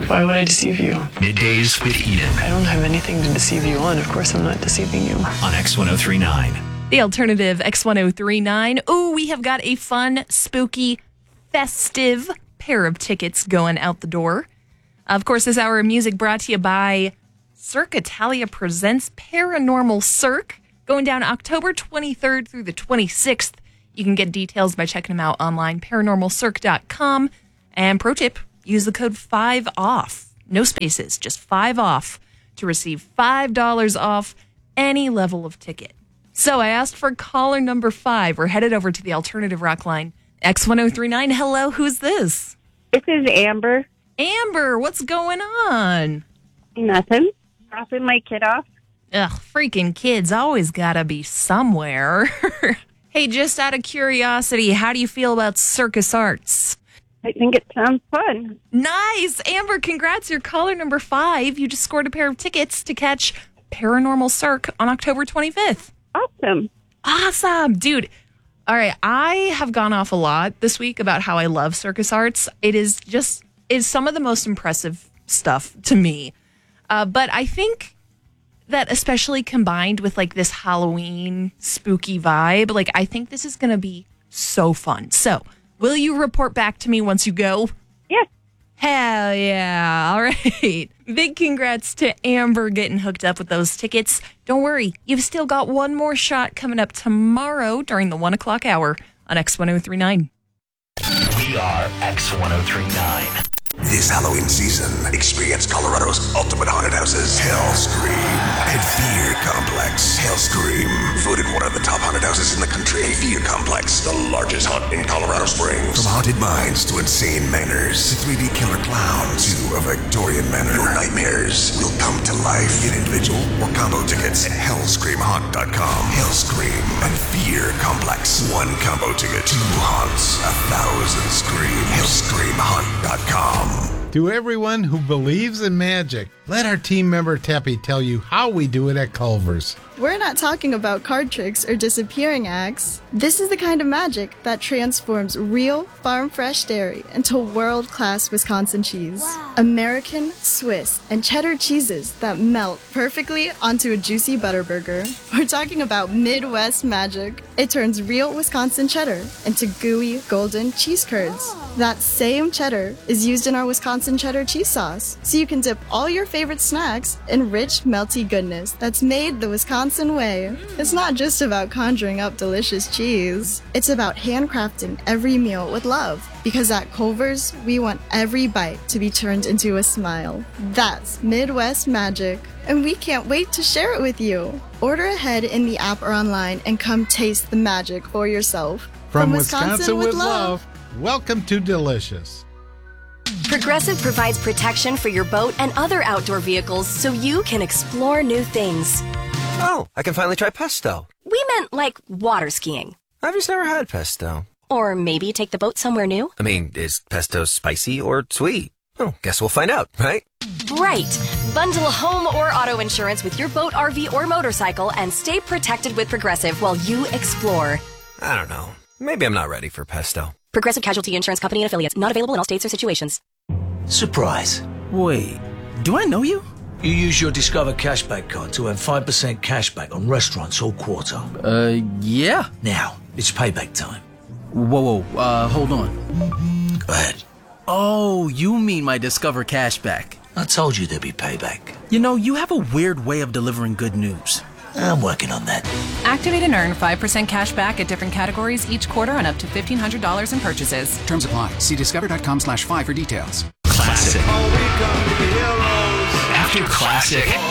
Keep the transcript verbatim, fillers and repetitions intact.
Why would I deceive you? Middays with Eden I don't have anything to deceive you on. Of course I'm not deceiving you. on X one oh three nine. The alternative X ten thirty-nine. Ooh, we have got a fun, spooky, festive pair of tickets going out the door. Of course, this hour of music brought to you by Cirque Italia presents Paranormal Cirque, going down October twenty-third through the twenty-sixth. You can get details by checking them out online, paranormal cirque dot com. And pro tip, use the code five off. No spaces, just five off to receive five dollars off any level of ticket. So I asked for caller number five. We're headed over to the alternative rock line. X ten thirty-nine, hello, who's this? This is Amber. Amber, what's going on? Nothing. Dropping my kid off. Ugh, freaking kids always gotta be somewhere. Hey, just out of curiosity, how do you feel about Circus Arts? I think it sounds fun. Nice! Amber, congrats, you're caller number five. You just scored a pair of tickets to catch Paranormal Cirque on October twenty-fifth. Awesome. Awesome, dude. All right, I have gone off a lot this week about how I love Circus Arts. It is just is some of the most impressive stuff to me. Uh, but I think that especially combined with like this Halloween spooky vibe, like I think this is going to be so fun. So, will you report back to me once you go? Yes. Hell yeah. All right. Big congrats to Amber getting hooked up with those tickets. Don't worry, you've still got one more shot coming up tomorrow during the one o'clock hour on X ten thirty-nine. We are X ten thirty-nine. This Halloween season, experience Colorado's ultimate haunted houses, Hellscream and Fear Complex. Hellscream, voted one of the top haunted houses in the country. Fear Complex, the largest haunt in Colorado Springs. From haunted mines to insane manors, to three D killer clowns, to a Victorian manor. Your nightmares will come to life. Get individual or combo tickets at hellscream haunt dot com. Hellscream and Fear Complex. One combo ticket, two haunts, a thousand screams. hellscream haunt dot com. To everyone who believes in magic, let our team member Teppy tell you how we do it at Culver's. We're not talking about card tricks or disappearing acts. This is the kind of magic that transforms real farm-fresh dairy into world-class Wisconsin cheese. Wow. American, Swiss, and cheddar cheeses that melt perfectly onto a juicy butter burger. We're talking about Midwest magic. It turns real Wisconsin cheddar into gooey, golden cheese curds. That same cheddar is used in our Wisconsin cheddar cheese sauce, so you can dip all your favorite snacks in rich, melty goodness that's made the Wisconsin way. It's not just about conjuring up delicious cheese. It's about handcrafting every meal with love. Because at Culver's, we want every bite to be turned into a smile. That's Midwest magic, and we can't wait to share it with you. Order ahead in the app or online and come taste the magic for yourself. From, From Wisconsin, Wisconsin with love, welcome to Delicious. Progressive provides protection for your boat and other outdoor vehicles so you can explore new things. Oh, I can finally try pesto. We meant like water skiing. I've just never had pesto. Or maybe take the boat somewhere new. I mean, is pesto spicy or sweet? Oh, guess we'll find out, right? Right. Bundle home or auto insurance with your boat, R V, or motorcycle and stay protected with Progressive while you explore. I don't know. Maybe I'm not ready for pesto. Progressive Casualty Insurance Company and Affiliates. Not available in all states or situations. Surprise. Wait, do I know you? You use your Discover Cashback card to earn five percent cashback on restaurants all quarter. Uh, yeah. Now, it's payback time. Whoa, whoa, uh, hold on. Go ahead. Oh, you mean my Discover Cashback. I told you there'd be payback. You know, you have a weird way of delivering good news. I'm working on that. Activate and earn five percent cash back at different categories each quarter on up to fifteen hundred dollars in purchases. Terms apply. See discover.com slash five for details. Classic. Oh, we come to the heroes. After classic.